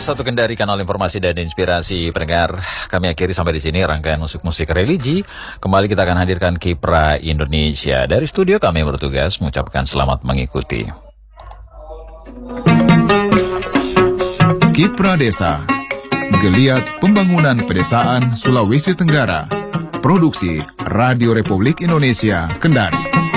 101 Kendari, kanal informasi dan inspirasi pendengar. Kami akhiri sampai di sini rangkaian musik-musik religi. Kembali kita akan hadirkan Kipra Indonesia. Dari studio kami bertugas mengucapkan selamat mengikuti. Kipra Desa, geliat pembangunan pedesaan Sulawesi Tenggara. Produksi Radio Republik Indonesia, Kendari.